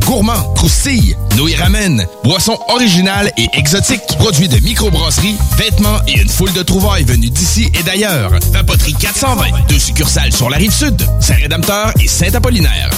gourmands, croustilles, nouilles ramen, boissons originales et exotiques, produits de microbrasserie, vêtements et une foule de trouvailles venues d'ici et d'ailleurs. Vapoterie 420, 2 succursales sur la Rive-Sud, Saint-Rédempteur et Saint-Apollinaire.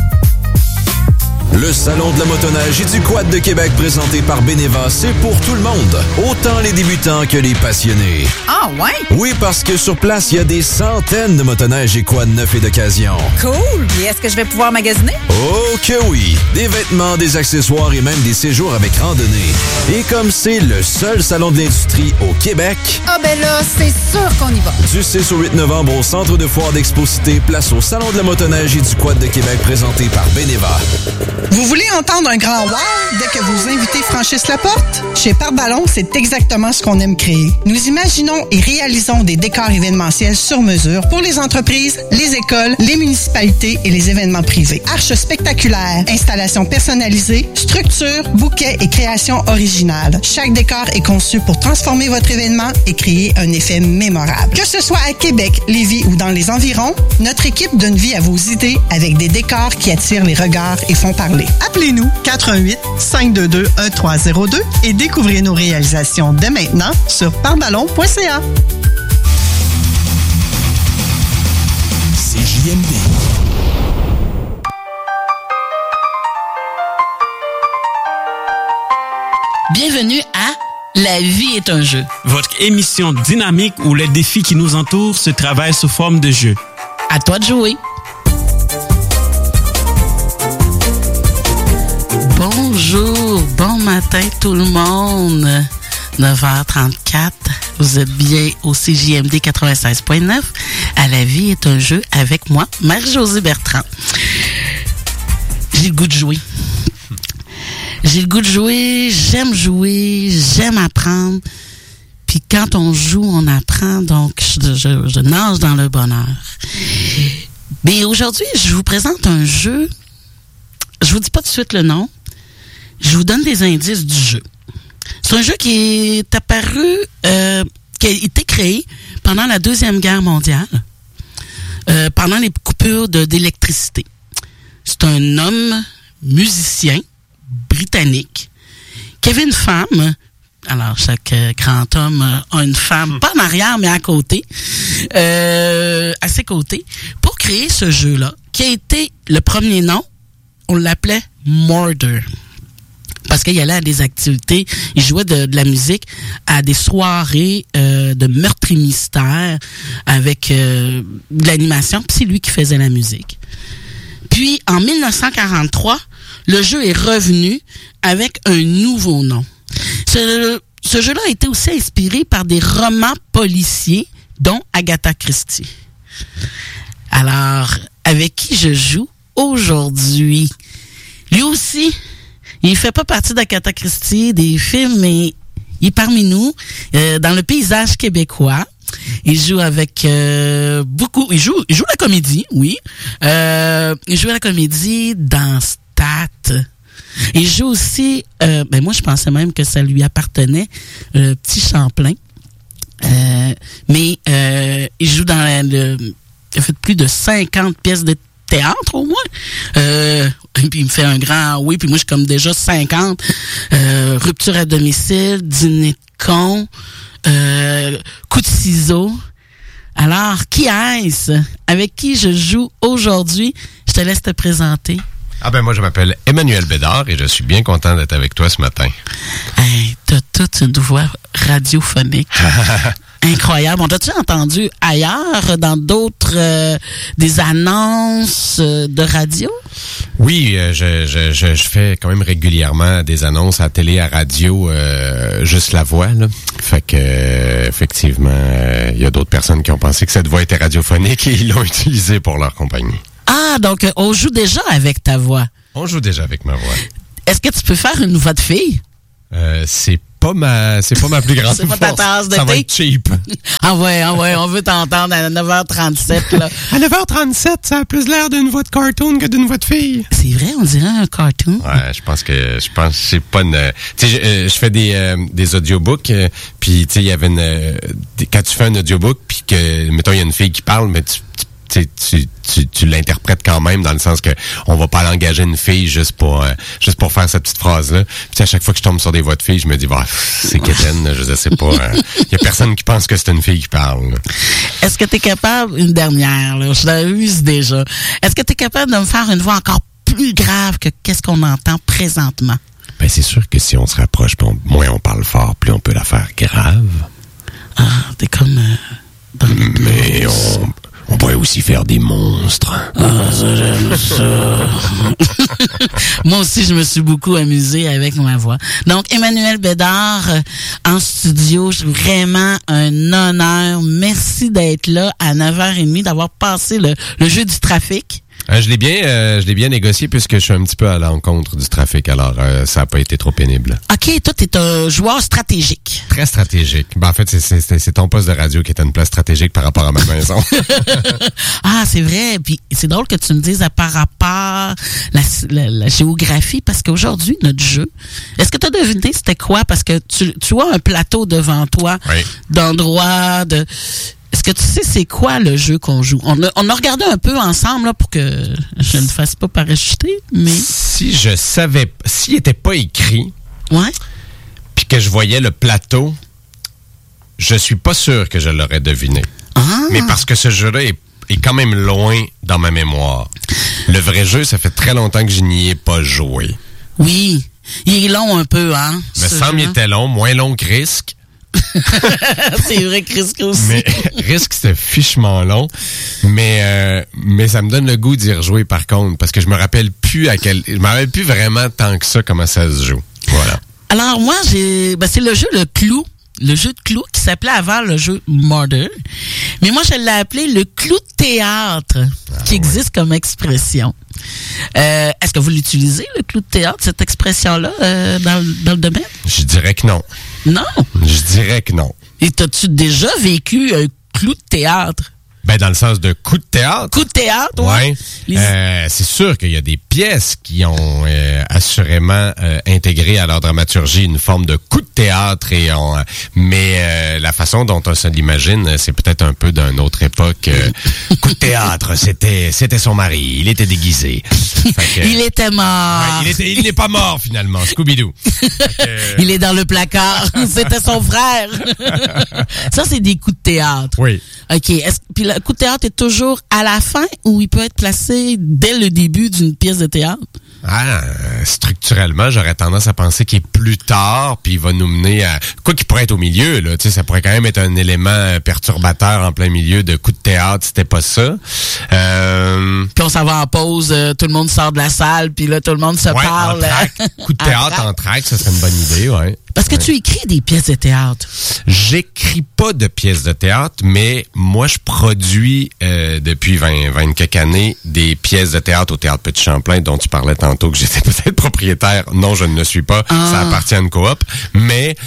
Le Salon de la motoneige et du Quad de Québec présenté par Beneva, c'est pour tout le monde. Autant les débutants que les passionnés. Ah ouais? Oui, parce que sur place, il y a des centaines de motoneiges et quads neufs et d'occasion. Cool! Et est-ce que je vais pouvoir magasiner? Oh que oui! Des vêtements, des accessoires et même des séjours avec randonnée. Et comme c'est le seul salon de l'industrie au Québec... Ah ben là, c'est sûr qu'on y va! Du 6 au 8 novembre au Centre de foire d'Expo-Cité, place au Salon de la motoneige et du Quad de Québec présenté par Beneva. Vous voulez entendre un grand wow dès que vos invités franchissent la porte? Chez Pare-Ballon, c'est exactement ce qu'on aime créer. Nous imaginons et réalisons des décors événementiels sur mesure pour les entreprises, les écoles, les municipalités et les événements privés. Arches spectaculaires, installations personnalisées, structures, bouquets et créations originales. Chaque décor est conçu pour transformer votre événement et créer un effet mémorable. Que ce soit à Québec, Lévis ou dans les environs, notre équipe donne vie à vos idées avec des décors qui attirent les regards et font parler. Appelez-nous 418-522-1302 et découvrez nos réalisations dès maintenant sur parballon.ca. CJMD. Bienvenue à La vie est un jeu. Votre émission dynamique où les défis qui nous entourent se travaillent sous forme de jeu. À toi de jouer. Bonjour, bon matin tout le monde. 9h34, vous êtes bien au CJMD 96.9. À La vie est un jeu avec moi, Marie-Josée Bertrand. J'ai le goût de jouer. J'ai le goût de jouer, j'aime apprendre. Puis quand on joue, on apprend, donc je nage dans le bonheur. Mais aujourd'hui, je vous présente un jeu. Je vous dis pas tout de suite le nom. Je vous donne des indices du jeu. C'est un jeu qui est apparu, qui a été créé pendant la Deuxième Guerre mondiale, pendant les coupures d'électricité. C'est un homme musicien britannique qui avait une femme. Alors, chaque grand homme a une femme, pas en arrière, mais à côté, à ses côtés, pour créer ce jeu-là, qui a été le premier nom, on l'appelait Murder. Parce qu'il y allait à des activités, il jouait de la musique à des soirées de meurtre et mystère avec de l'animation, puis c'est lui qui faisait la musique. Puis, en 1943, le jeu est revenu avec un nouveau nom. Ce jeu-là a été aussi inspiré par des romans policiers, dont Agatha Christie. Alors, avec qui je joue aujourd'hui? Lui aussi, il fait pas partie d'Agatha Christie, des films, mais il est parmi nous, dans le paysage québécois. Il joue avec beaucoup... Il joue la comédie, oui. Il joue la comédie dans Stat. Il joue aussi... moi, je pensais même que ça lui appartenait, Petit Champlain. Mais il joue dans il a fait plus de 50 pièces de théâtre, au moins. Puis il me fait un grand oui, puis moi, je suis comme déjà 50. Rupture à domicile, dîner de con, coup de ciseau. Alors, qui est-ce? Avec qui je joue aujourd'hui? Je te laisse te présenter. Ah ben moi, je m'appelle Emmanuel Bédard et je suis bien content d'être avec toi ce matin. Hey, t'as toute une voix radiophonique. Incroyable. On t'a-tu entendu ailleurs, dans d'autres, des annonces de radio? Oui, je fais quand même régulièrement des annonces à télé, à radio, juste la voix, là. Fait que, effectivement, il y a d'autres personnes qui ont pensé que cette voix était radiophonique et ils l'ont utilisée pour leur compagnie. Ah, donc on joue déjà avec ta voix. On joue déjà avec ma voix. Est-ce que tu peux faire une voix de fille? C'est pas ma plus grande C'est pas ta tasse de thé? Ça va être cheap. Ah ouais, on veut t'entendre à 9h37, là. À 9h37, ça a plus l'air d'une voix de cartoon que d'une voix de fille. C'est vrai, on dirait un cartoon. Ouais, je pense que c'est pas une... Tu sais, je fais des audiobooks, puis tu sais, il y avait quand tu fais un audiobook, puis que, mettons, il y a une fille qui parle, mais tu tu l'interprètes quand même dans le sens que on va pas aller engager une fille juste pour faire cette petite phrase-là. Puis à chaque fois que je tombe sur des voix de filles, je me dis, c'est quétaine, je sais pas. Il y a personne qui pense que c'est une fille qui parle. Là. Est-ce que tu es capable, une dernière, là, je l'avais vu déjà, est-ce que tu es capable de me faire une voix encore plus grave que qu'est-ce qu'on entend présentement? Ben c'est sûr que si on se rapproche, moins on parle fort, plus on peut la faire grave. Ah, t'es comme dans le mais on pourrait aussi faire des monstres. Ah, ça, j'aime ça. Moi aussi, je me suis beaucoup amusée avec ma voix. Donc, Emmanuel Bédard, en studio, vraiment un honneur. Merci d'être là à 9h30, d'avoir passé le jeu du trafic. Je l'ai bien négocié puisque je suis un petit peu à l'encontre du trafic, alors ça n'a pas été trop pénible. OK, toi, t'es un joueur stratégique. Très stratégique. Ben, en fait, c'est ton poste de radio qui est une place stratégique par rapport à ma maison. Ah, c'est vrai. Puis c'est drôle que tu me dises par rapport à la géographie, parce qu'aujourd'hui, notre jeu, est-ce que tu as deviné c'était quoi? Parce que tu vois un plateau devant toi, oui, d'endroits de... Est-ce que tu sais c'est quoi le jeu qu'on joue? On a regardé un peu ensemble là, pour que je ne fasse pas parachuter, mais... Si je savais... S'il n'était pas écrit, ouais, puis que je voyais le plateau, je suis pas sûr que je l'aurais deviné. Ah. Mais parce que ce jeu-là est quand même loin dans ma mémoire. Le vrai jeu, ça fait très longtemps que je n'y ai pas joué. Oui, il est long un peu, hein? Me semble qu'il était long, moins long que Risk. C'est vrai que Risk aussi. Mais Risk, c'était fichement long. Mais ça me donne le goût d'y rejouer par contre, parce que je me rappelle plus vraiment tant que ça comment ça se joue. Voilà. Alors moi, c'est le jeu le jeu de clou qui s'appelait avant le jeu Murder. Mais moi, je l'ai appelé le clou de théâtre, qui existe comme expression. Est-ce que vous l'utilisez, le clou de théâtre, cette expression-là, dans le domaine? Je dirais que non. Non? Je dirais que non. Et t'as-tu déjà vécu un clou de théâtre? Ben, dans le sens de coup de théâtre. Coup de théâtre, oui. Ouais. C'est sûr qu'il y a des pièces qui ont assurément intégré à leur dramaturgie une forme de coup de théâtre, mais la façon dont on se l'imagine, c'est peut-être un peu d'une autre époque. Coup de théâtre, c'était son mari, il était déguisé. Il était mort. Ouais, il n'est pas mort finalement, Scooby-Doo. Il est dans le placard, c'était son frère. Ça, c'est des coups de théâtre. Oui. OK. Puis le coup de théâtre est toujours à la fin ou il peut être placé dès le début d'une pièce de théâtre? Ah, structurellement, j'aurais tendance à penser qu'il est plus tard, puis il va nous mener à... Quoi qu'il pourrait être au milieu, là, tu sais, ça pourrait quand même être un élément perturbateur en plein milieu de coup de théâtre, c'était pas ça. Puis on s'en va en pause, tout le monde sort de la salle, puis là, tout le monde se parle. Coup de théâtre en track, ça serait une bonne idée, ouais. Parce que tu écris des pièces de théâtre. J'écris pas de pièces de théâtre, mais moi, je produis depuis 20 quelques années des pièces de théâtre au Théâtre Petit Champlain, dont tu parlais tantôt que j'étais peut-être propriétaire. Non, je ne le suis pas. Ça appartient à une coop. Mais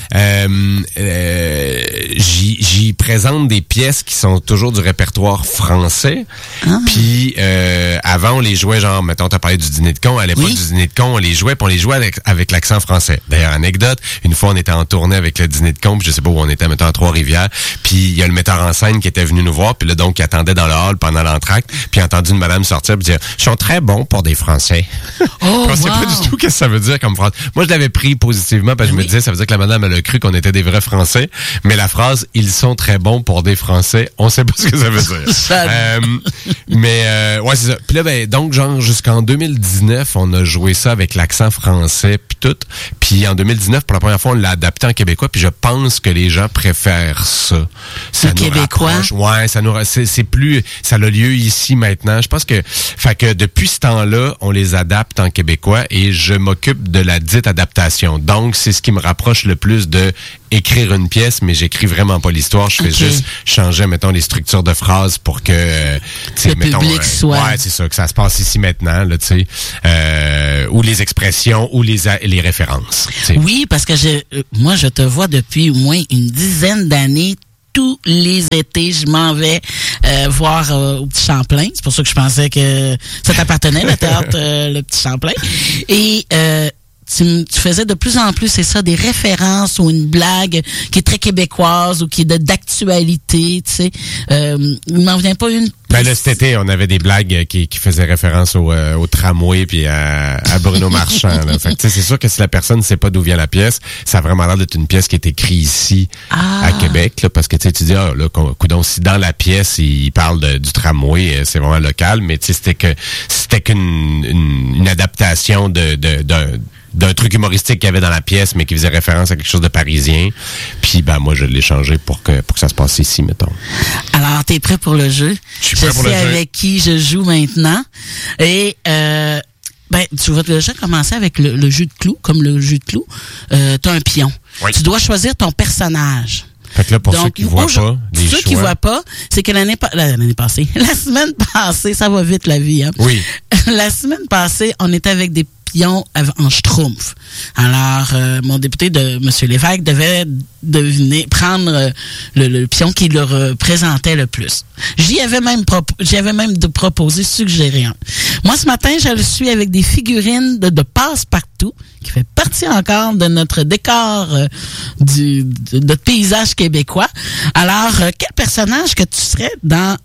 j'y présente des pièces qui sont toujours du répertoire français. Puis avant, on les jouait genre, mettons, t'as parlé du Dîner de con. À l'époque du Dîner de con, on les jouait avec l'accent français. D'ailleurs, anecdote, une fois, on était en tournée avec le Dîner de con, puis je sais pas où on était, mettons, à Trois-Rivières, puis il y a le metteur en scène qui était venu nous voir, puis là, donc, il attendait dans le hall pendant l'entracte, puis il a entendu une madame sortir, puis dire « Ils sont très bons pour des Français. » On sait pas du tout qu'est-ce que ça veut dire comme phrase. Moi, je l'avais pris positivement, parce que je me disais, ça veut dire que la madame, elle a cru qu'on était des vrais Français, mais la phrase « Ils sont très bons pour des Français », on sait pas ce que ça veut dire. Ouais, c'est ça. Puis là, ben, donc, genre, jusqu'en 2019, on a joué ça avec l'accent français, puis tout. Puis en 2019, pour la première fois, on l'a adapté en québécois, puis je pense que les gens préfèrent ça. Ça nous québécois? Rapproche. Ouais, c'est plus, ça a lieu ici maintenant. Je pense que, fait que depuis ce temps-là, on les adapte en québécois et je m'occupe de la dite adaptation. Donc, c'est ce qui me rapproche le plus de écrire une pièce, mais j'écris vraiment pas l'histoire. Je fais juste changer, mettons, les structures de phrases pour que, le mettons, public soit... Ouais, c'est ça, que ça se passe ici maintenant, là, tu sais, ou les expressions, ou les références. T'sais. Oui, parce que moi, je te vois depuis au moins une dizaine d'années. Tous les étés, je m'en vais voir au Petit Champlain. C'est pour ça que je pensais que ça t'appartenait, le théâtre le Petit Champlain. Et tu faisais de plus en plus, c'est ça, des références ou une blague qui est très québécoise ou qui est d'actualité, tu sais. Il m'en vient pas une. Ben là, cet été, on avait des blagues qui faisaient référence au tramway puis à Bruno Marchand. Là. Fait que, tu sais, c'est sûr que si la personne ne sait pas d'où vient la pièce, ça a vraiment l'air d'être une pièce qui est écrite ici, à Québec, là, parce que tu dis, coudonc, si dans la pièce, il parle du tramway, c'est vraiment local, mais tu sais, c'était qu'une adaptation d'un truc humoristique qu'il y avait dans la pièce, mais qui faisait référence à quelque chose de parisien. Puis, ben, moi, je l'ai changé pour que ça se passe ici, mettons. Alors, t'es prêt pour le jeu? Je suis prêt pour le jeu. Je sais avec qui je joue maintenant. Et, tu vas déjà commencer avec le jeu de clous. Comme le jeu de clous, t'as un pion. Oui. Tu dois choisir ton personnage. Fait que là, pour ceux qui voient pas, ceux qui voient pas, c'est que l'année passée, la semaine passée, ça va vite la vie, hein? Oui. La semaine passée, on était avec des pions en schtroumpf. Alors, mon député M. Lévesque devait prendre le pion qui le représentait le plus. J'y avais même suggéré un. Moi, ce matin, je le suis avec des figurines de Passe-Partout, qui fait partie encore de notre décor de notre paysage québécois. Alors, quel personnage que tu serais dans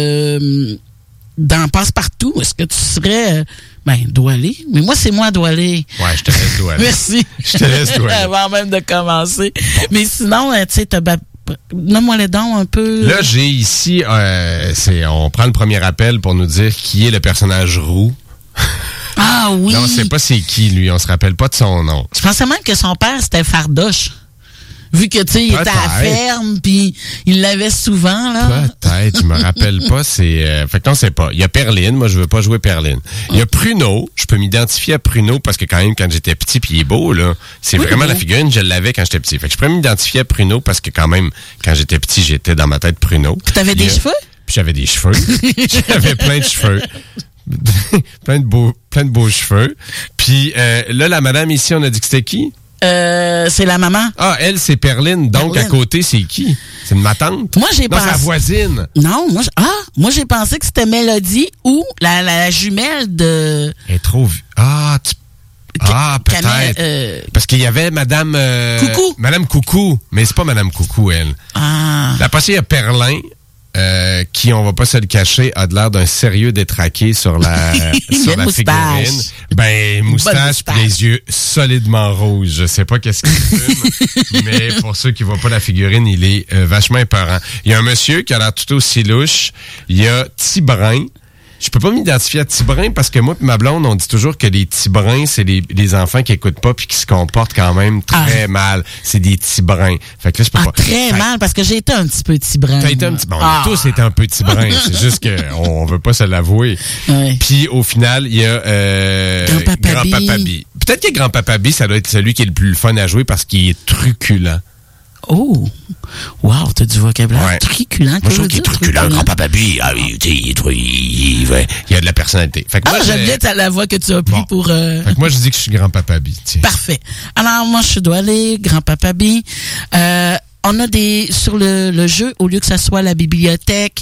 Passe-Partout? Est-ce que tu serais... Doualé. Mais moi, c'est moi, Doualé. Ouais, je te laisse Doualé. Merci. Je te laisse Doualé. Avant même de commencer. Mais sinon, tu sais, nomme-moi les dons un peu. Là, j'ai ici, on prend le premier appel pour nous dire qui est le personnage roux. Ah oui. Là, on sait pas c'est qui, lui. On se rappelle pas de son nom. Je pensais même que son père, c'était Fardoche. Vu que, tu sais, il était à la ferme, puis il l'avait souvent, là. Peut-être, je me rappelle pas, fait que non, c'est pas. Il y a Perline, moi, je veux pas jouer Perline. Il y a Pruneau, je peux m'identifier à Pruneau, parce que quand même, quand j'étais petit, puis il est beau, là, c'est vraiment la figurine, je l'avais quand j'étais petit. Fait que je peux m'identifier à Pruneau, parce que quand même, quand j'étais petit, j'étais dans ma tête Pruneau. Puis t'avais des cheveux? Puis j'avais des cheveux. J'avais plein de cheveux. plein de beaux cheveux. Puis là, la madame ici, on a dit que c'était qui? C'est la maman. Ah, elle, c'est Perline. Donc, Perline. à côté, c'est qui? C'est une ma tante? Moi, j'ai pensé... c'est la voisine. Non, moi, j'ai pensé que c'était Mélodie ou la jumelle de... Elle est trop... peut-être. Parce qu'il y avait Madame... Coucou. Madame Coucou. Mais c'est pas Madame Coucou, elle. Ah. La passée, il y a Perlin. Qui, on va pas se le cacher, a de l'air d'un sérieux détraqué sur la figurine. Moustache puis les yeux solidement rouges. Je sais pas qu'est-ce qu'il fume, mais pour ceux qui voient pas la figurine, il est vachement épeurant. Il y a un monsieur qui a l'air tout aussi louche. Il y a Tibrin. Je peux pas m'identifier à Tibrin parce que moi et ma blonde, on dit toujours que les Tibrins, c'est les enfants qui écoutent pas puis qui se comportent quand même très mal. C'est des Tibrins. Fait que là, je peux pas. Très mal, parce que j'ai été un petit peu Tibrin. T'as été un petit peu. On a tous été un peu Tibrins. C'est juste qu'on veut pas se l'avouer. Ouais. Puis au final, il y a Grand-Papa B. Peut-être que Grand-Papa B, ça doit être celui qui est le plus fun à jouer parce qu'il est truculent. Oh! Wow, t'as du vocabulaire truculent. Moi, je trouve qu'il est truculent, Grand-Papa B. Ah oui, il a de la personnalité. Fait que moi, j'aime bien la voix que tu as pris pour... Fait que moi, je dis que je suis Grand-Papa B. Tiens. Parfait. Alors, moi, je dois aller, Grand-Papa B. On a sur le jeu, au lieu que ça soit la bibliothèque,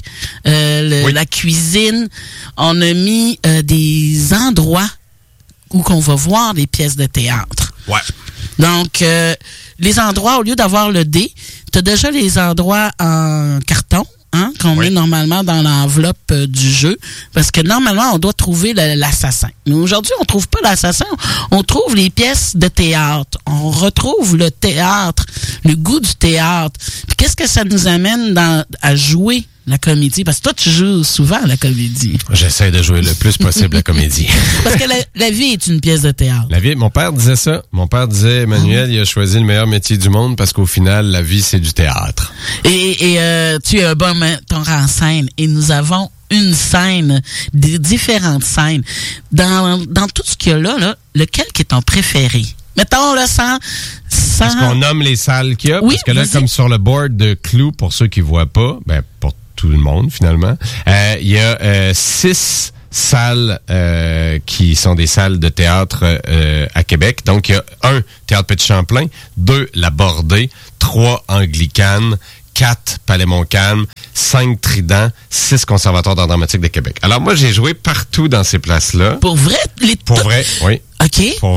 la cuisine, on a mis des endroits où qu'on va voir des pièces de théâtre. Ouais. Donc, les endroits, au lieu d'avoir le dé, tu as déjà les endroits en carton, qu'on met normalement dans l'enveloppe du jeu, parce que normalement, on doit trouver l'assassin. Mais aujourd'hui, on trouve pas l'assassin, on trouve les pièces de théâtre. On retrouve le théâtre, le goût du théâtre. Puis qu'est-ce que ça nous amène à jouer la comédie? Parce que toi, tu joues souvent à la comédie. J'essaie de jouer le plus possible la comédie. Parce que la vie est une pièce de théâtre. La vie, mon père disait ça. Mon père disait, Emmanuel, il a choisi le meilleur métier du monde parce qu'au final, la vie, c'est du théâtre. Et tu es un bon metteur en scène. Et nous avons une scène, des différentes scènes. Dans tout ce qu'il y a là, lequel qui est ton préféré? Mettons-le sans... Est-ce qu'on nomme les salles qu'il y a? Oui, parce que là, comme sur le board de Clou, pour ceux qui voient pas, pour tout le monde, finalement, il y a 6 salles qui sont des salles de théâtre à Québec. Donc, il y a 1, Théâtre Petit-Champlain, 2, La Bordée, 3, Anglicane, 4, Palais-Montcalm, 5, Trident, 6, Conservatoire d'art dramatique de Québec. Alors, moi, j'ai joué partout dans ces places-là. Pour vrai? Pour vrai, oui. OK. Pour vrai.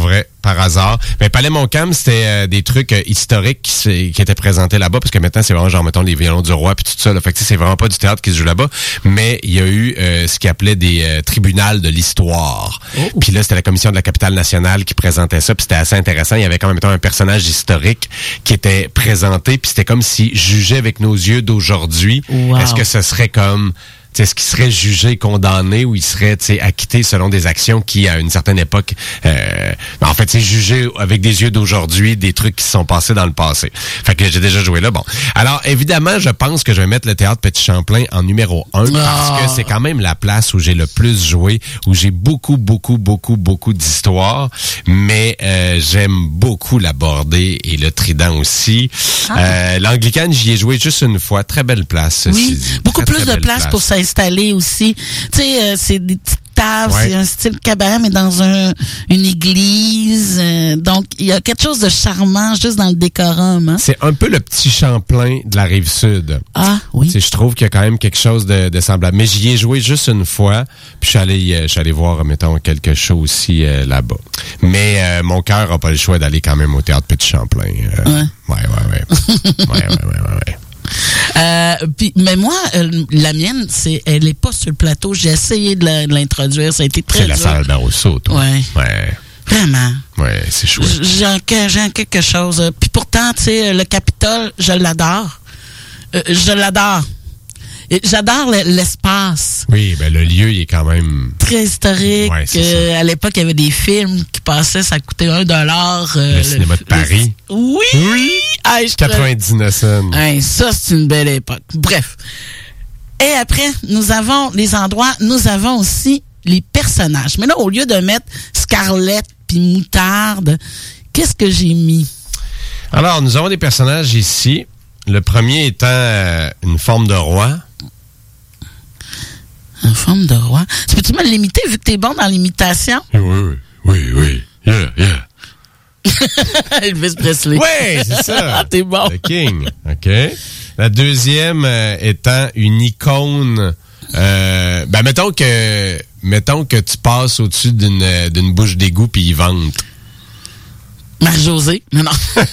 par hasard. Mais Palais Montcalm, c'était des trucs historiques qui étaient présentés là-bas, parce que maintenant, c'est vraiment genre, mettons, les violons du roi puis tout ça. Là. Fait que c'est vraiment pas du théâtre qui se joue là-bas. Mais il y a eu ce qu'ils appelaient des tribunals de l'histoire. Puis là, c'était la commission de la capitale nationale qui présentait ça, puis c'était assez intéressant. Il y avait quand même, mettons, un personnage historique qui était présenté, puis c'était comme s'il jugeait avec nos yeux d'aujourd'hui. Wow. Est-ce que ce serait comme... Est-ce qu'il serait jugé, condamné, ou il serait acquitté selon des actions qui, à une certaine époque, en fait, c'est jugé avec des yeux d'aujourd'hui des trucs qui se sont passés dans le passé. Fait que j'ai déjà joué là. Bon. Alors, évidemment, je pense que je vais mettre le Théâtre Petit Champlain en numéro 1 parce que c'est quand même la place où j'ai le plus joué, où j'ai beaucoup d'histoires, mais j'aime beaucoup la Bordée et le Trident aussi. L'Anglicane, j'y ai joué juste une fois. Très belle place. Oui, beaucoup plus de place pour s'installer aussi. Tu sais, c'est des petites tables, c'est un style cabaret, mais dans une église. Donc, il y a quelque chose de charmant juste dans le décorum. Hein? C'est un peu le petit Champlain de la Rive-Sud. Ah, oui. Je trouve qu'il y a quand même quelque chose de semblable. Mais j'y ai joué juste une fois, puis je suis allé voir, mettons, quelque chose aussi là-bas. Mais mon cœur n'a pas le choix d'aller quand même au Théâtre Petit Champlain. Ouais. Mais moi, la mienne, elle est pas sur le plateau. J'ai essayé de l'introduire. Ça a été très dur. C'est la salle d'Arrosso, toi. Ouais. Vraiment. Ouais, c'est chouette. J'ai quelque chose. Puis pourtant, tu sais, le Capitole, je l'adore. J'adore l'espace. Oui, ben le lieu, il est quand même... très historique. Ouais, à l'époque, il y avait des films qui passaient, ça coûtait $1. Le cinéma de Paris. Oui! 99 cents. Ça, c'est une belle époque. Bref. Et après, nous avons les endroits, nous avons aussi les personnages. Mais là, au lieu de mettre Scarlett puis Moutarde, qu'est-ce que j'ai mis? Alors, nous avons des personnages ici. Le premier étant une forme de roi. Une forme de roi? Tu peux-tu me l'imiter vu que t'es bon dans l'imitation? Oui. Yeah. Elvis Presley. Oui, c'est ça. T'es bon. Le King. OK. La deuxième étant une icône. Mettons que tu passes au-dessus d'une bouche d'égout puis il vente. Marie-Josée. Non.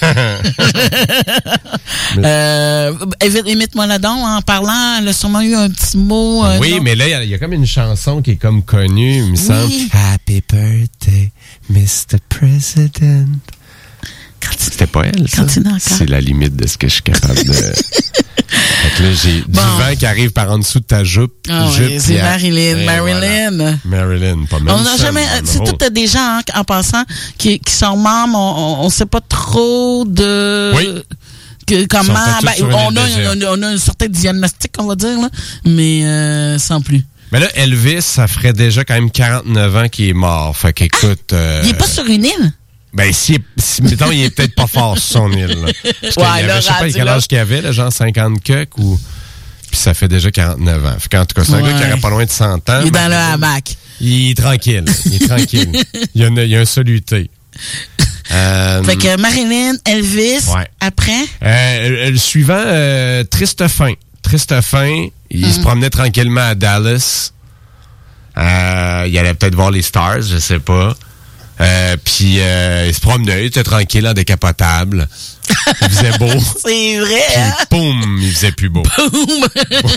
Imite-moi là donc en parlant. Elle a sûrement eu un petit mot. Oui, mais là, il y a comme une chanson qui est comme connue, il me semble. Happy birthday, Mr. President. C'était pas elle, ça? Continue encore. C'est la limite de ce que je suis capable de... Fait que là, j'ai du vent qui arrive par en dessous de ta jupe. C'est Marilyn. Marilyn, pas même. On n'a jamais... C'est toutes des gens, en passant, qui sont membres. On sait pas trop de... Oui. Comment... on a un certain diagnostic, on va dire, là, mais sans plus. Mais là, Elvis, ça ferait déjà quand même 49 ans qu'il est mort. Fait qu'écoute... Il est pas sur une île? Ben, mettons, il est peut-être pas fort sur son île. Là. Je sais pas quel âge qu'il avait, là, genre 50 cucs, ou... Puis ça fait déjà 49 ans. Fait qu'en tout cas, c'est un gars qui aurait pas loin de 100 ans. Il est dans le hamac. Il est tranquille. Il y a un soluté. Fait que Marilyn, Elvis, après? Le suivant, Triste Fin. Triste Fin, il se promenait tranquillement à Dallas. Il allait peut-être voir les Stars, je sais pas. Puis il se promenait, il était tranquille en décapotable. Il faisait beau. C'est vrai, puis, boum, il faisait plus beau. Boum!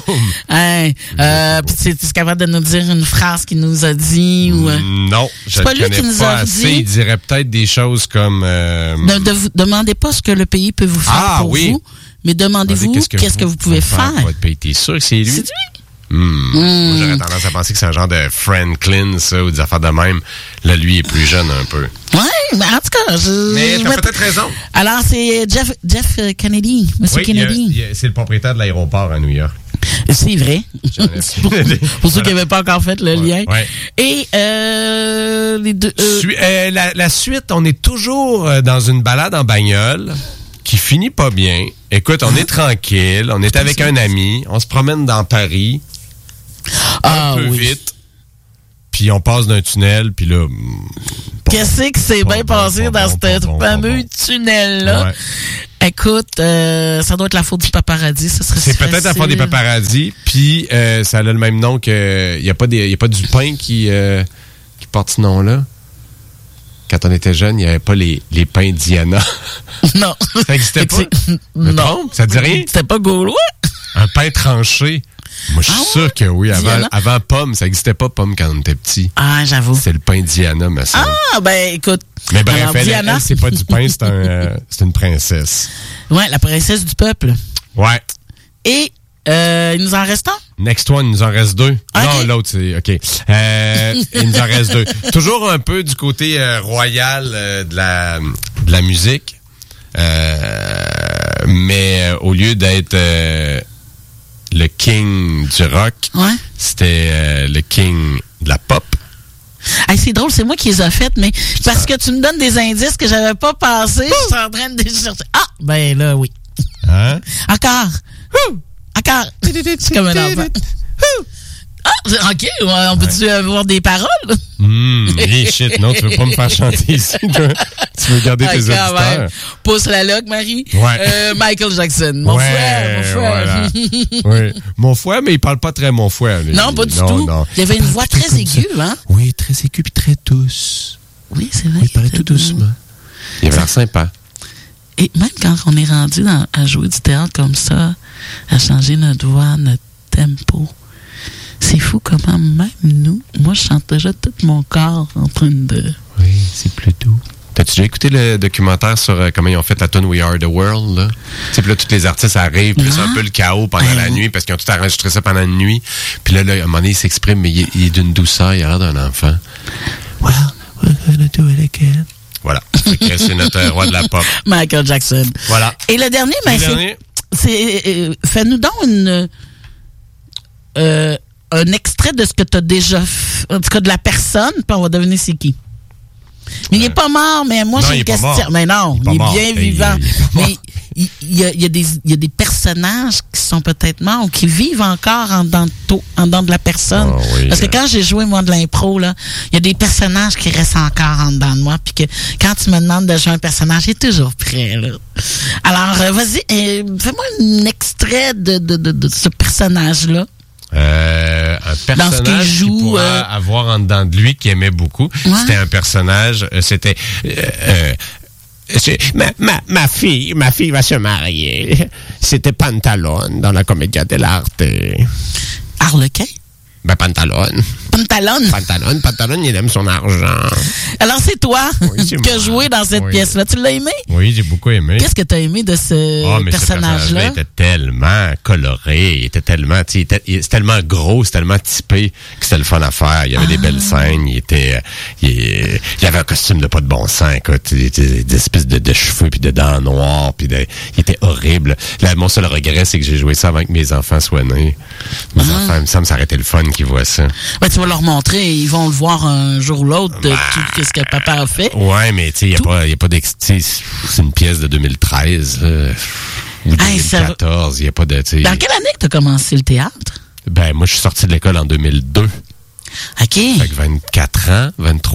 Puis tu capable de nous dire une phrase qu'il nous a dit ou... Non, je ne connais pas assez. Il dirait peut-être des choses comme... Ne vous demandez pas ce que le pays peut vous faire pour vous, mais demandez-vous qu'est-ce que vous pouvez faire. Pour votre pays. T'es sûr que c'est lui? C'est lui? Moi, j'aurais tendance à penser que c'est un genre de Franklin, ça, ou des affaires de même. Là, lui, il est plus jeune un peu. Oui, mais en tout cas... Mais t'as peut-être raison. Alors, c'est Jeff Kennedy, Monsieur Kennedy. C'est le propriétaire de l'aéroport à New York. C'est vrai. Pour ceux qui n'avaient pas encore fait le lien. Ouais. Et les deux... La suite, on est toujours dans une balade en bagnole qui finit pas bien. Écoute, on est tranquille, on est avec un ami, on se promène dans Paris, un peu vite, puis on passe d'un tunnel, puis là... Qu'est-ce que c'est bien passé dans ce fameux tunnel-là? Ouais. Écoute, ça doit être la faute du paparazzi, ça serait C'est peut-être la faute des paparazzis, puis ça a le même nom que... Il n'y a pas Dupin qui porte ce nom-là. quand on était jeune, il n'y avait pas les pains Diana. Non. Ça n'existait pas? Non. Ça te dit rien? C'était pas gaulois? Un pain tranché. Moi, je suis sûr que oui. Avant pomme, ça n'existait pas pomme quand on était petit. Ah, j'avoue. C'est le pain Diana, me semble. Ah, ben, écoute. Mais bref, alors, elle, c'est pas du pain, c'est une princesse. Ouais, la princesse du peuple. Ouais. Et, il nous en reste un? Next one, il nous en reste 2. Okay. Non, l'autre, c'est... OK. Il nous en reste 2. Toujours un peu du côté royal de la musique. Mais au lieu d'être le king du rock, ouais. C'était le king de la pop. Hey, c'est drôle, c'est moi qui les ai faites, mais parce que tu me donnes des indices que j'avais pas pensé, je suis en train de les chercher. Ah, ben là, oui. Hein? Encore. Encore. C'est comme un enfant. Ah, OK, on peut-tu avoir des paroles? Shit, non, tu veux pas me faire chanter ici, toi. Tu veux garder tes auditeurs. Ouais. Pousse la loque, Marie. Ouais. Michael Jackson, mon frère. Voilà. Oui. Mon frère, mais il parle pas très mon frère. Non, pas du tout. Non. Il avait une voix très aiguë, hein? Oui, très aiguë puis très douce. Oui, c'est vrai. Il parlait tout doucement. Il avait l'air sympa. Et même quand on est rendu à jouer du théâtre comme ça, à changer notre voix, notre tempo, c'est fou comment même nous, moi je chante déjà tout mon corps en train de... Oui, c'est plus doux. T'as-tu déjà écouté le documentaire sur comment ils ont fait la tune We Are the World, là? Tu sais, puis là, tous les artistes arrivent, puis c'est un peu le chaos pendant la nuit, parce qu'ils ont tout enregistré ça pendant la nuit. Puis là, à un moment donné, il s'exprime, mais il est d'une douceur, il a l'air d'un enfant. Well, we're gonna do it again. Voilà. C'est notre roi de la pop. Michael Jackson. Voilà. Et le dernier, fais-nous donc un extrait de ce que tu as déjà fait, en tout cas de la personne, puis on va deviner c'est qui. Mais il est pas mort, mais moi j'ai une question. Mais non, il est bien vivant. Mais il y a des personnages qui sont peut-être morts ou qui vivent encore en dedans de la personne. Oh, oui, parce que quand j'ai joué moi de l'impro, là, il y a des personnages qui restent encore en dedans de moi, puis que quand tu me demandes de jouer un personnage, j'ai toujours prêt, là. Alors vas-y, fais-moi un extrait de ce personnage-là. Un personnage qui pourrait avoir en dedans de lui qui aimait beaucoup. Ouais. C'était un personnage, c'était ma fille va se marier. C'était Pantalone dans la Commedia dell'arte. Harlequin? Ben Pantalone, il aime son argent. Alors c'est toi qui as joué dans cette pièce-là. Tu l'as aimé? Oui, j'ai beaucoup aimé. Qu'est-ce que tu as aimé de ce personnage-là? Il était tellement coloré, il était tellement, c'est tellement gros, c'est tellement typé que c'était le fun à faire. Il y avait des belles scènes, il y avait un costume de pas de bon sens, écoute, des espèces de cheveux puis de dents noires, puis il était horrible. Là, mon seul regret, c'est que j'ai joué ça avant que mes enfants soient nés. Mes enfants, il me semble, ça aurait été le fun qu'ils voient ça. Ben, tu vas leur montrer, ils vont le voir un jour ou l'autre de tout ce que papa a fait. Ouais, mais tu sais, il y a pas c'est une pièce de 2013 ou 2014, il y a pas de Dans quelle année que tu as commencé le théâtre? Ben moi je suis sorti de l'école en 2002. OK. Fait que 24 ans.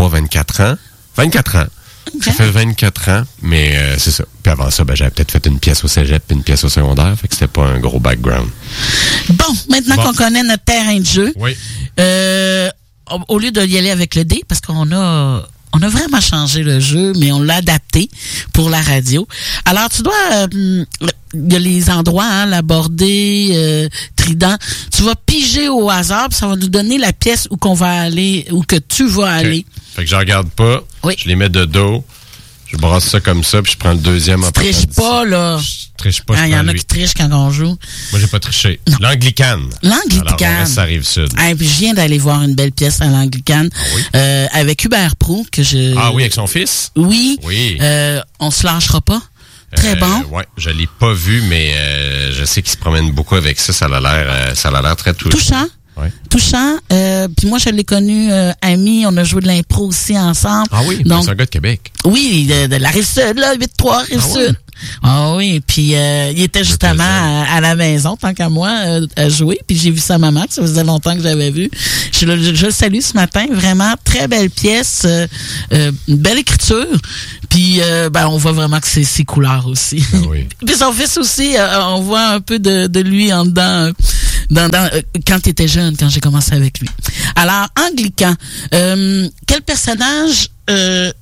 Okay. Ça fait 24 ans, mais c'est ça. Puis avant ça, j'avais peut-être fait une pièce au cégep et une pièce au secondaire, fait que c'était pas un gros background. Bon, maintenant qu'on connaît notre terrain de jeu, oui. Au lieu de y aller avec le dé, parce qu'on a vraiment changé le jeu, mais on l'a adapté pour la radio. Alors, tu dois... il y a les endroits, hein, la bordée, Trident. Tu vas piger au hasard, puis ça va nous donner la pièce où qu'on va aller, où que tu vas aller. Fait que je regarde pas. Oui. Je les mets de dos. Je brasse ça comme ça, puis je prends le deuxième en partant. Tu triches pas, là. Je triche pas. Il y en a qui trichent quand on joue. Moi, j'ai pas triché. Non. L'Anglicane. Alors, ça arrive sud. Puis je viens d'aller voir une belle pièce à l'Anglicane. Ah oui? Avec Hubert Proulx, que je... Ah oui, avec son fils? Oui. Oui. On se lâchera pas. Très bon. Ouais, je l'ai pas vu, mais je sais qu'il se promène beaucoup avec ça. Ça a l'air très touchant. Ouais. Touchant. Puis moi, je l'ai connu ami. On a joué de l'impro aussi ensemble. Ah oui, c'est un gars de Québec. Oui, de la Rive-Sud, là, 8-3 Rive-Sud. Ah oui, puis il était justement à la maison, tant qu'à moi, à jouer. Puis j'ai vu sa maman, que ça faisait longtemps que j'avais vu. Je le salue ce matin. Vraiment, très belle pièce. Une belle écriture. Puis on voit vraiment que c'est ses couleurs aussi. Ah oui. Puis son fils aussi, on voit un peu de lui en dedans. Quand tu étais jeune, quand j'ai commencé avec lui. Alors, Anglican, quel personnage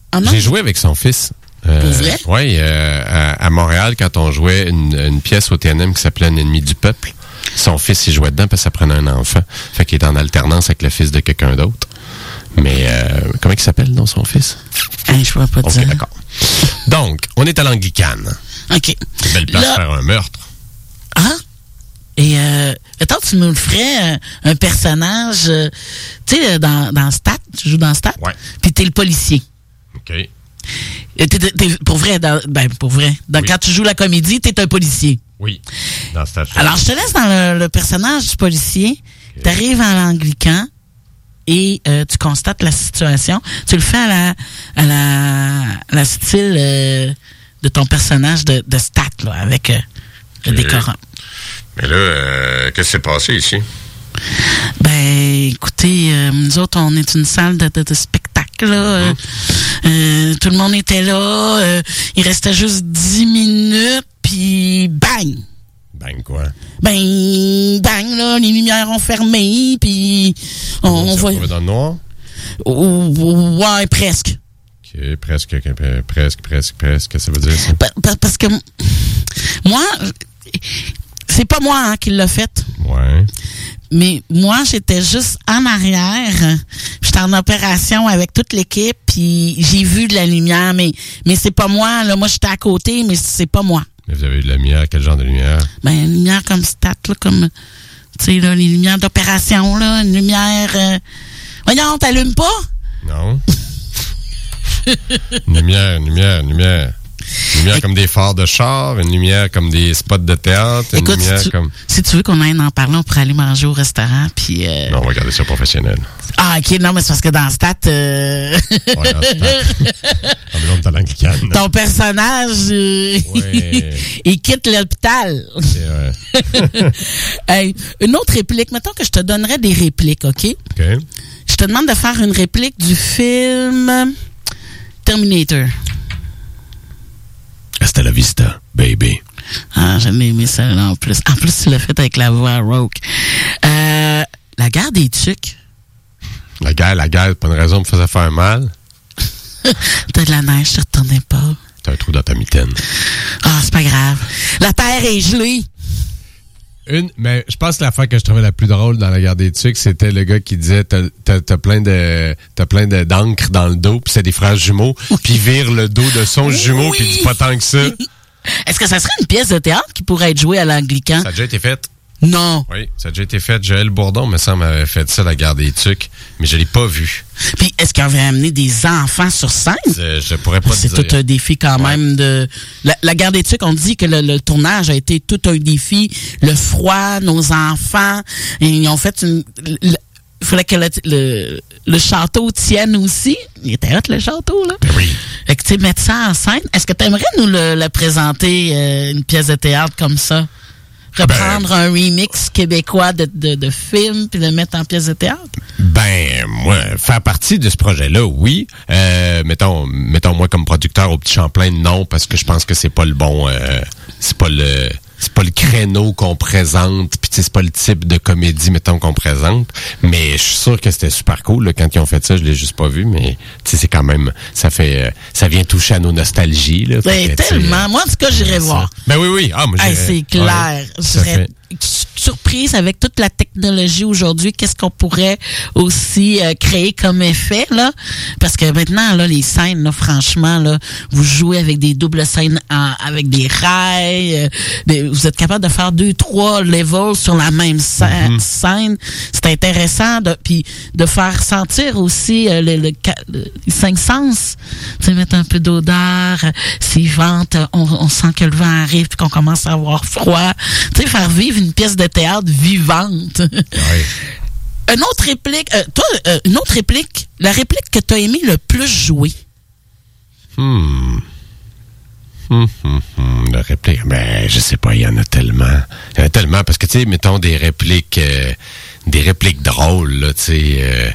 Ah non? J'ai joué avec son fils. Pour vrai? Oui, à Montréal, quand on jouait une pièce au TNM qui s'appelait Un ennemi du peuple, son fils, il jouait dedans parce que ça prenait un enfant. Fait qu'il est en alternance avec le fils de quelqu'un d'autre. Mais comment il s'appelle, non, son fils? Je ne pourrais pas dire. OK, d'accord. Donc, on est à l'Anglicane. OK. Belle place pour faire un meurtre. Ah? Et mettons, tu nous le ferais un personnage, tu sais, dans Stat, tu joues dans Stat? Ouais. Puis t'es le policier. OK. Pour vrai, Oui. Quand tu joues la comédie, t'es un policier. Oui, dans Stat. Alors, je te laisse dans le personnage du policier. Okay. T'arrives à l'Anglican et tu constates la situation. Tu le fais à la style de ton personnage de Stat, là, avec le décorum. Mais là, qu'est-ce qui s'est passé ici? Ben, écoutez, nous autres, on est une salle de spectacle, là. Tout le monde était là. Il restait juste 10 minutes, puis bang! Bang quoi? Bang, là, les lumières ont fermé, puis on voit... dans le noir? Ouais, presque. OK, presque, ça veut dire ça? Parce que moi... C'est pas moi qui l'a fait. Ouais. Mais moi, j'étais juste en arrière. J'étais en opération avec toute l'équipe, puis j'ai vu de la lumière, mais c'est pas moi. Là, moi, j'étais à côté, mais c'est pas moi. Mais vous avez eu de la lumière? Quel genre de lumière? Ben, une lumière comme Stat, là, comme, tu sais, là, les lumières d'opération, là, une lumière... Voyons, t'allumes pas? Non. Lumière. Une lumière comme des phares de char, une lumière comme des spots de théâtre, une Écoute, lumière si tu veux qu'on aille en parler, on pourrait aller manger au restaurant, puis... Non, on va regarder ça professionnel. Ah, OK, non, mais c'est parce que dans Stat... Ouais, dans Stat. Ton personnage, il quitte l'hôpital. C'est vrai. Hey, une autre réplique. Mettons que je te donnerais des répliques, OK? OK. Je te demande de faire une réplique du film Terminator. Hasta la vista, baby. Ah, j'aime aimé ça là, en plus. En plus, tu l'as fait avec la voix rauque. La guerre des tucs. La guerre, pas une raison me faisait faire mal. T'as de la neige, je te retournais pas. T'as un trou dans ta mitaine. Ah, c'est pas grave. La terre est gelée. Mais je pense que l'affaire que je trouvais la plus drôle dans la guerre des tucs, c'était le gars qui disait t'as plein d'encre dans le dos, puis c'est des frères jumeaux, puis il vire le dos de son jumeau, puis il dit pas tant que ça. Est-ce que ça serait une pièce de théâtre qui pourrait être jouée à l'Anglican? Ça a déjà été fait. Non. Oui, ça a déjà été fait. Joël Bourdon, me semble, avait fait ça, la guerre des tucs, mais je l'ai pas vu. Puis, est-ce qu'il avait amené des enfants sur scène? Je pourrais pas te dire. C'est tout un défi quand même de... La guerre des tucs, on dit que le tournage a été tout un défi. Le froid, nos enfants, et ils ont fait une... Il fallait que le château tienne aussi. Il était hot, le château, là. Ben oui. Fait que, tu sais, mettre ça en scène. Est-ce que tu aimerais nous le présenter, une pièce de théâtre comme ça? Reprendre un remix québécois de film puis le mettre en pièce de théâtre? Ben, moi, faire partie de ce projet-là, oui. Mettons moi comme producteur au Petit Champlain, non, parce que je pense que c'est pas le bon... c'est pas le créneau qu'on présente, puis c'est pas le type de comédie, mettons, qu'on présente. Mais je suis sûr que c'était super cool, là, quand ils ont fait ça. Je l'ai juste pas vu, mais c'est quand même... Ça vient toucher à nos nostalgies, là. Ben, tellement. Moi, en tout cas, j'irais voir. Ben oui. Ah, moi, c'est clair. Je serais surprise avec toute la technologie aujourd'hui. Qu'est-ce qu'on pourrait aussi créer comme effet, là? Parce que maintenant, là, les scènes, là, franchement, là, vous jouez avec des doubles scènes avec des rails. Vous êtes capable de faire 2-3 levels sur la même scène. C'est intéressant puis de faire sentir aussi les 5 sens. Tu sais, mettre un peu d'odeur. S'il vente, on sent que le vent arrive puis qu'on commence à avoir froid. Tu sais, faire vivre une pièce de théâtre vivante. Oui. Une autre réplique, la réplique que tu as aimé le plus jouer. La réplique, ben, je sais pas, il y en a tellement. Il y en a tellement, parce que, tu sais, mettons des répliques drôles, là, tu sais.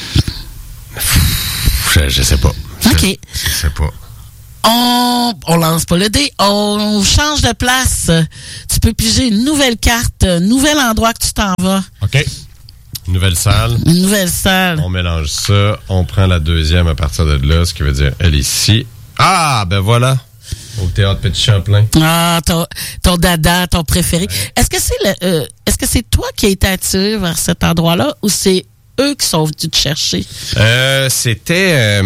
Je sais pas. OK. Je sais pas. On lance pas le dé, on change de place. Tu peux piger une nouvelle carte, nouvel endroit que tu t'en vas. OK. Nouvelle salle. Une nouvelle salle. On mélange ça. On prend la deuxième à partir de là, ce qui veut dire elle ici. Ah, ben voilà. Au Théâtre Petit Champlain. Ah, ton dada, ton préféré. Ouais. Est-ce que c'est toi qui as été attiré vers cet endroit-là ou c'est eux qui sont venus te chercher? C'était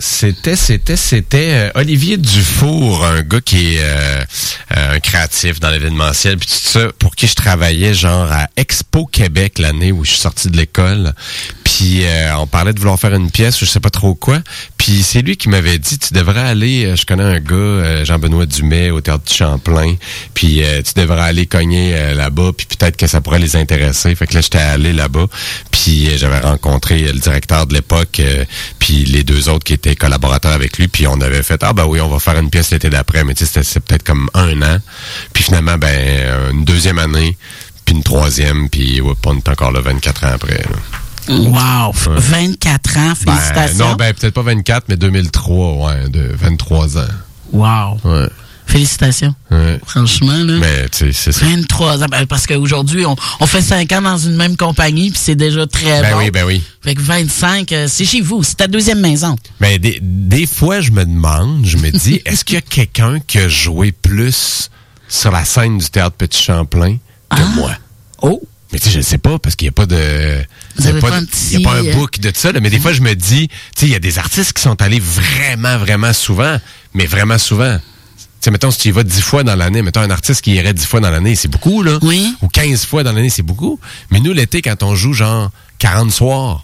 Olivier Dufour, un gars qui est un créatif dans l'événementiel, puis tout ça, pour qui je travaillais genre à Expo Québec l'année où je suis sorti de l'école. Puis on parlait de vouloir faire une pièce, je sais pas trop quoi. Puis c'est lui qui m'avait dit, tu devrais aller, je connais un gars, Jean-Benoît Dumais, au Théâtre du Champlain, puis tu devrais aller cogner là-bas, puis peut-être que ça pourrait les intéresser. Fait que là, j'étais allé là-bas, puis j'avais rencontré le directeur de l'époque, puis les deux autres qui étaient collaborateurs avec lui, puis on avait fait, ah ben oui, on va faire une pièce l'été d'après, mais tu sais, c'est peut-être comme 1 an. Puis finalement, une deuxième année, puis une troisième, puis on est encore là 24 ans après, là. Wow! 24 ans, félicitations. Peut-être pas 24, mais 2003, de 23 ans. Wow! Ouais. Félicitations. Ouais. Franchement, là. Mais, tu sais, c'est ça. 23 ans. Parce qu'aujourd'hui, on fait 5 ans dans une même compagnie, puis c'est déjà très bon. Ben oui. Fait que 25, c'est chez vous. C'est ta deuxième maison. Mais des fois, je me dis, est-ce qu'il y a quelqu'un qui a joué plus sur la scène du Théâtre Petit Champlain que moi? Oh! Mais tu sais, je ne sais pas, parce qu'il n'y a pas de... Il n'y a pas un book de ça, là, mais des fois, je me dis, tu sais, il y a des artistes qui sont allés vraiment, vraiment souvent, mais vraiment souvent. Tu sais, mettons, si tu y vas 10 fois dans l'année, mettons, un artiste qui irait 10 fois dans l'année, c'est beaucoup, là. Oui. Ou 15 fois dans l'année, c'est beaucoup. Mais nous, l'été, quand on joue, genre, 40 soirs,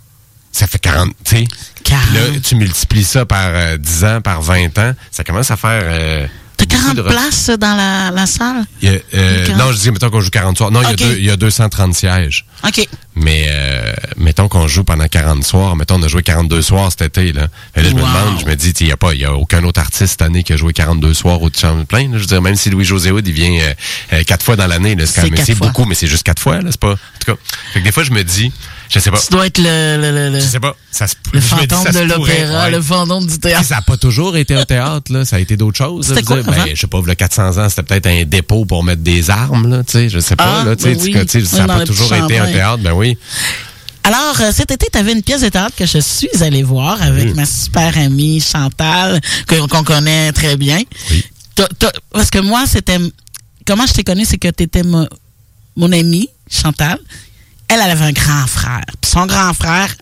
ça fait 40, tu sais. Là, tu multiplies ça par 10 ans, par 20 ans, ça commence à faire... T'as 40 places dans la salle? Non, je dis, mettons qu'on joue 40 soirs. Non, il y a 230 sièges. OK. Mais mettons qu'on joue pendant 40 soirs. Mettons, on a joué 42 soirs cet été. Là, je me demande, je me dis, il n'y a aucun autre artiste cette année qui a joué 42 soirs au Champlain. Je veux dire, même si Louis-José Hood, il vient 4 fois dans l'année, là, c'est beaucoup, mais c'est juste 4 fois. Là, c'est pas, en tout cas, fait que des fois, je me dis, je sais pas. Tu dois être le je sais pas. Le fantôme de l'opéra, le fantôme du théâtre. Ça n'a pas toujours été un théâtre, là. Ça a été d'autres choses. C'était quoi, je sais pas, il y a 400 ans, c'était peut-être un dépôt pour mettre des armes, là, tu sais, je sais pas, là, tu sais, ça n'a pas toujours été un théâtre, ben oui. Alors, cet été, tu avais une pièce de théâtre que je suis allée voir avec ma super amie Chantal, qu'on connaît très bien. Oui. Parce que moi, comment je t'ai connue, c'est que tu étais mon amie, Chantal. Elle avait un grand frère. Puis son grand frère,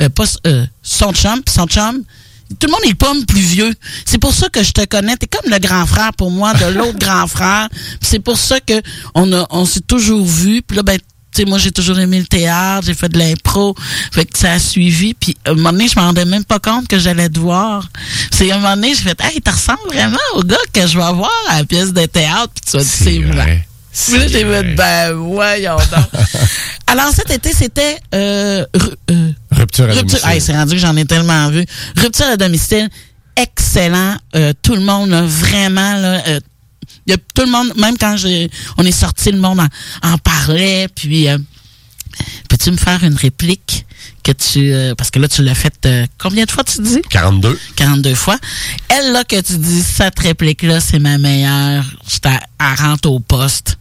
son chum, tout le monde est pas plus vieux. C'est pour ça que je te connais. T'es comme le grand frère pour moi de l'autre grand frère. Puis c'est pour ça que on s'est toujours vus. Puis là, tu sais, moi, j'ai toujours aimé le théâtre, j'ai fait de l'impro, fait que ça a suivi. Puis, à un moment donné, je m'en rendais même pas compte que j'allais te voir. C'est à un moment donné, j'ai fait, hey, tu ressembles vraiment au gars que je vais voir à la pièce de théâtre. Puis tu vas dire, c'est vrai. Puis là, j'ai fait, voyons donc. Alors, cet été, c'était Rupture à domicile. Hey, c'est rendu que j'en ai tellement vu. Rupture à domicile, excellent. Tout le monde, là, vraiment, là... Il y a tout le monde, même quand on est sorti, le monde en parlait. Puis, peux-tu me faire une réplique que parce que là, tu l'as faite combien de fois, tu dis? 42. 42 fois. Elle, là, que tu dis, cette réplique-là, c'est ma meilleure. Elle rentre au poste.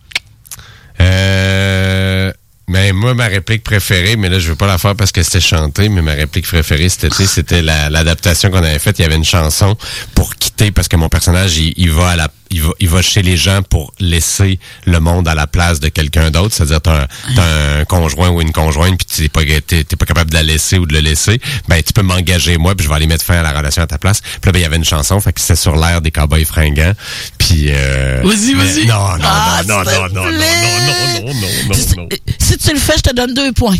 Mais moi, ma réplique préférée, mais là, je veux pas la faire parce que c'était chanté, mais ma réplique préférée cet été, c'était l'adaptation qu'on avait faite. Il y avait une chanson pour quitter, parce que mon personnage, il va chez les gens pour laisser le monde à la place de quelqu'un d'autre. C'est-à-dire, t'as un conjoint ou une conjointe, puis t'es pas capable de la laisser ou de le laisser. Ben, tu peux m'engager, moi, puis je vais aller mettre fin à la relation à ta place. Puis là, il y avait une chanson, fait que c'était sur l'air des Cowboys fringants. Puis, Vas-y. Non. Si tu le fais, je te donne 2 points.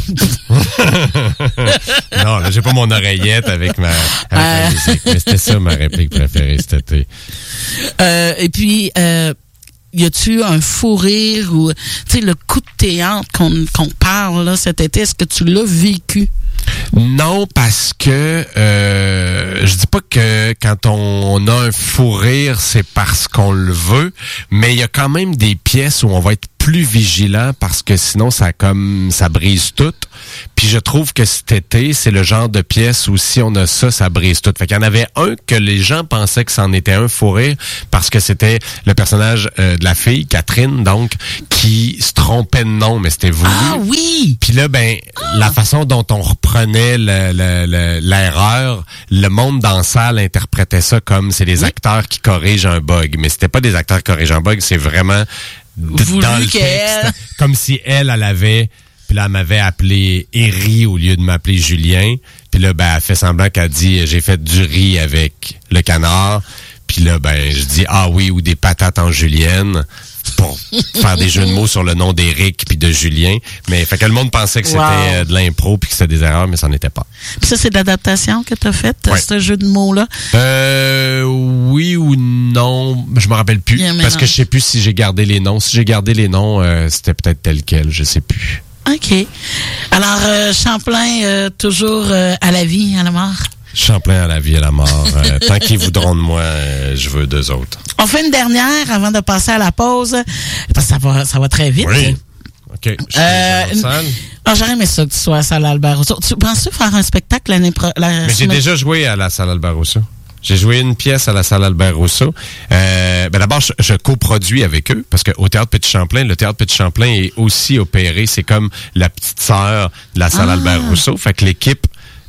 Non, là, j'ai pas mon oreillette avec ma musique. Mais c'était ça ma réplique préférée cet été. Et puis, y a-tu un fou rire ou, tu sais, le coup de théâtre qu'on parle là cet été, est-ce que tu l'as vécu? Non, parce que je dis pas que quand on a un fou rire, c'est parce qu'on le veut, mais il y a quand même des pièces où on va être plus vigilant parce que sinon ça brise tout. Puis je trouve que cet été, c'est le genre de pièce où si on a ça brise tout. Fait qu'il y en avait un que les gens pensaient que c'en était un fou rire parce que c'était le personnage de la fille, Catherine, donc, qui se trompait de nom, mais c'était voulu. Ah oui! Puis là, la façon dont on reprenait l'erreur, le monde dans la salle interprétait ça comme c'est des acteurs qui corrigent un bug. Mais c'était pas des acteurs qui corrigent un bug, c'est vraiment dans le texte. Comme si elle avait... Puis là, elle m'avait appelé Eri au lieu de m'appeler Julien. Puis là, elle fait semblant qu'elle dit « J'ai fait du riz avec le canard. » Puis là, je dis « Ah oui, ou des patates en julienne. » Pour faire des jeux de mots sur le nom d'Éric puis de Julien. Mais fait que le monde pensait que c'était de l'impro puis que c'était des erreurs, mais ça n'était pas. Puis ça, c'est de l'adaptation que tu as faite, ce jeu de mots-là? Oui ou non, je me rappelle plus. Parce que je sais plus si j'ai gardé les noms. Si j'ai gardé les noms, c'était peut-être tel quel, je sais plus. OK. Alors, Champlain, toujours à la vie, à la mort? Champlain à la vie et à la mort. Tant qu'ils voudront de moi, je veux d'eux autres. On fait une dernière avant de passer à la pause. Parce que ça va très vite. Oui. OK. J'aurais aimé ça que tu sois à la salle Albert Rousseau. Tu penses-tu faire un spectacle l'année prochaine? Mais j'ai déjà joué à la salle Albert Rousseau. J'ai joué une pièce à la salle Albert Rousseau. D'abord, je coproduis avec eux parce qu'au Théâtre Petit-Champlain, le Théâtre Petit-Champlain est aussi opéré. C'est comme la petite sœur de la salle Albert Rousseau. Fait que l'équipe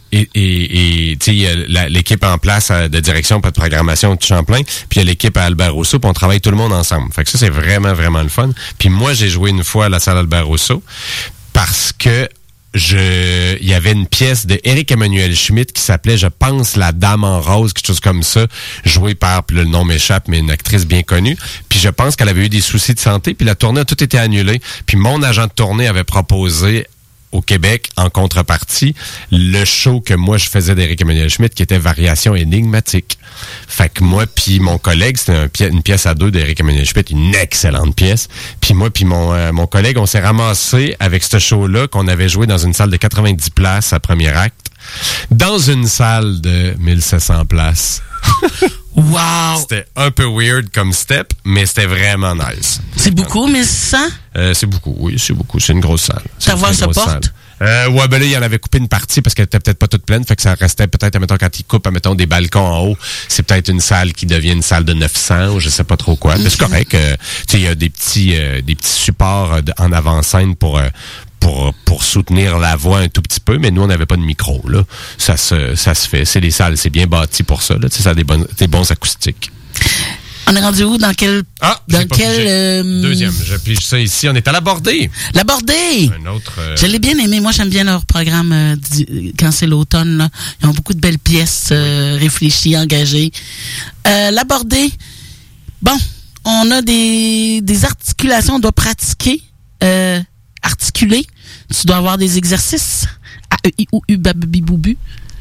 et l'équipe en place de direction pas de programmation de Champlain, puis il y a l'équipe à Albert Rousseau, puis on travaille tout le monde ensemble. Fait que ça, c'est vraiment, vraiment le fun. Puis moi, j'ai joué une fois à la salle Albert Rousseau parce que il y avait une pièce de Éric Emmanuel Schmitt qui s'appelait, je pense, La Dame en rose, quelque chose comme ça, jouée par, puis le nom m'échappe, mais une actrice bien connue. Puis je pense qu'elle avait eu des soucis de santé, puis la tournée a tout été annulée. Puis mon agent de tournée avait proposé au Québec, en contrepartie, le show que moi je faisais d'Éric Emmanuel Schmitt, qui était Variation énigmatique. Fait que moi puis mon collègue, c'était une pièce à deux d'Éric Emmanuel Schmitt, une excellente pièce. Puis moi puis mon collègue, on s'est ramassé avec ce show-là qu'on avait joué dans une salle de 90 places à premier acte, dans une salle de 1700 places. Wow! C'était un peu weird comme step, mais c'était vraiment nice. C'est beaucoup, 1100? C'est beaucoup, oui, c'est beaucoup. C'est une grosse salle. Ta voix se porte? Là, il en avait coupé une partie parce qu'elle était peut-être pas toute pleine, fait que ça restait peut-être, admettons, quand ils coupent, admettons, des balcons en haut, c'est peut-être une salle qui devient une salle de 900 ou je sais pas trop quoi. Mais c'est correct. Il y a des petits supports en avant-scène pour soutenir la voix un tout petit peu, mais nous, on n'avait pas de micro, là. Ça se fait. C'est des salles, c'est bien bâti pour ça, là. Ça a des bons acoustiques. On est rendu où? Dans quel... Deuxième. Je pige ça ici. On est à La Bordée. La Bordée! Un autre... Je l'ai bien aimé. Moi, j'aime bien leur programme quand c'est l'automne, là. Ils ont beaucoup de belles pièces réfléchies, engagées. La Bordée, bon, on a des articulations, on doit pratiquer, articuler. Tu dois avoir des exercices. A-E-I-O-U-B-A-B-B-B-O-B-U.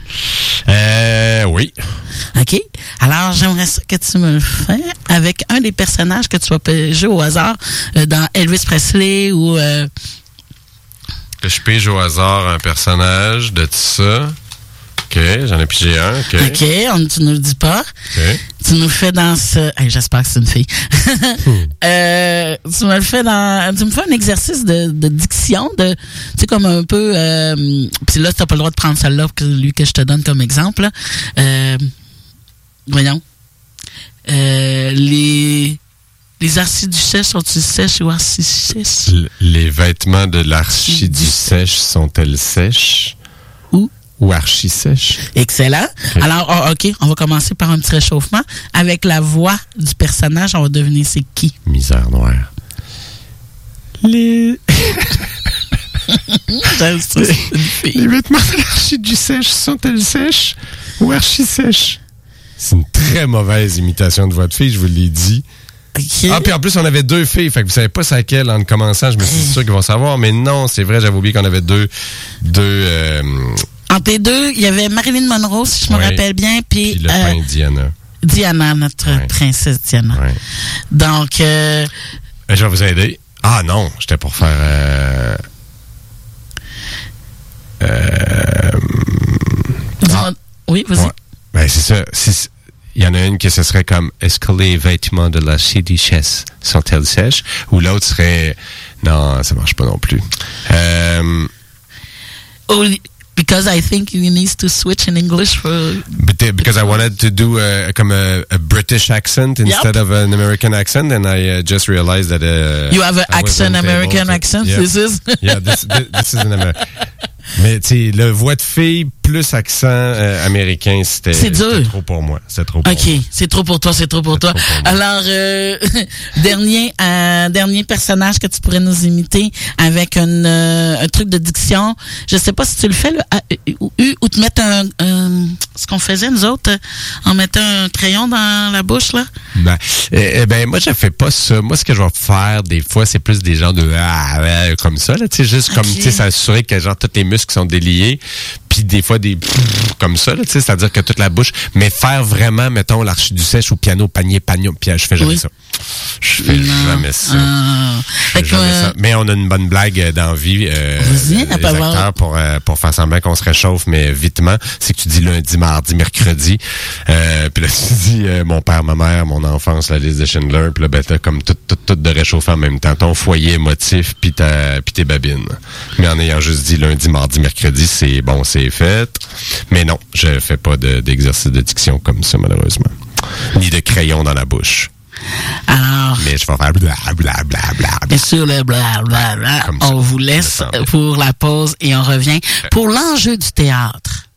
Oui. OK. Alors, j'aimerais ça que tu me le fais avec un des personnages que tu vas piger au hasard dans Elvis Presley ou... Que je pige au hasard un personnage de ça. OK, j'en ai pigé un. OK, tu ne le dis pas. OK. Tu nous fais dans ce... Hey, j'espère que c'est une fille. Tu me fais un exercice de diction, tu sais, comme un peu... Puis là, tu n'as pas le droit de prendre celle-là, lui que je te donne comme exemple. Voyons. Les archiduchesses sont-ils sèches ou archi-sèches? Les vêtements de l'archiduchesse sont-elles sèches? Ou archi-sèches? Excellent. Okay. Alors, OK, on va commencer par un petit réchauffement. Avec la voix du personnage, on va deviner c'est qui. Misère noire. Les vêtements de l'archiduchesse sont-elles sèches ou archi-sèches? C'est une très mauvaise imitation de voix de fille, je vous l'ai dit. Okay. Ah, puis en plus, on avait deux filles, fait que vous savez pas c'est laquelle en commençant, je me suis dit sûr qu'ils vont savoir, mais non, c'est vrai, j'avais oublié qu'on avait deux entre les deux, il y avait Marilyn Monroe, si je me rappelle bien, puis le pain Diana. Diana, notre princesse Diana. Ouais. Donc... je vais vous aider. Ah non, j'étais pour faire... Oui, vas-y. Ouais. Ben, c'est ça. Il y en a une qui ce serait comme, est-ce que les vêtements de la duchesse sont-elles sèches? Ou l'autre serait, non, ça marche pas non plus. Because I think you need to switch in English for... Because I wanted to do a British accent instead of an American accent, and I just realized that... you have an American accent? Yeah. This is? Yeah, this is an American... Mais tu sais, le voix de fille plus accent américain, c'était trop pour moi. C'est trop pour moi. OK, c'est trop pour toi, c'est trop pour toi. Alors, dernier personnage que tu pourrais nous imiter avec un truc de diction. Je sais pas si tu le fais, ou te mettre ce qu'on faisait, nous autres, en mettant un crayon dans la bouche, là. Ben, moi, je fais pas ça. Moi, ce que je vais faire, des fois, c'est plus des genres de comme ça, là, tu sais, juste comme, tu sais, s'assurer que, genre, tous les muscles sont déliés, puis des fois, des comme ça, là, tu sais, c'est-à-dire que toute la bouche, mais faire vraiment, mettons, l'archiduchesse ou piano, panier, puis je fais jamais ça. Je fais jamais ça. Mais on a une bonne blague dans la vie, les acteurs, pour faire semblant qu'on se réchauffe, mais vitement, c'est que tu dis lundi, mardi, mercredi, puis là, tu dis mon père, ma mère, mon enfance, la liste de Schindler, puis là, ben, t'as comme tout de réchauffer en même temps, ton foyer émotif, puis tes babines. Mais en ayant juste dit lundi, mardi, mercredi, c'est bon, c'est fait. Mais non, je fais pas d'exercice de diction comme ça, malheureusement. Ni de crayon dans la bouche. Alors, mais je vais faire blablabla. Et sur le blablabla, on vous laisse pour la pause et on revient pour l'enjeu du théâtre.